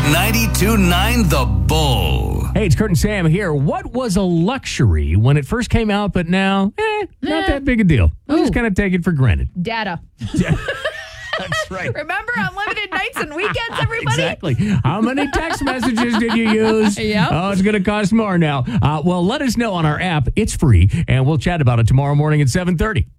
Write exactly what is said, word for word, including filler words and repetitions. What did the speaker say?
ninety-two point nine The Bull. Hey, it's Kurt and Sam here. What was a luxury when it first came out, but now, eh, not Eh. that big a deal? We just kind of take it for granted. Data. That's right. Remember unlimited nights and weekends, everybody? Exactly. How many text messages did you use? Yep. Oh, it's going to cost more now. Uh, well, let us know on our app. It's free, and we'll chat about it tomorrow morning at seven thirty.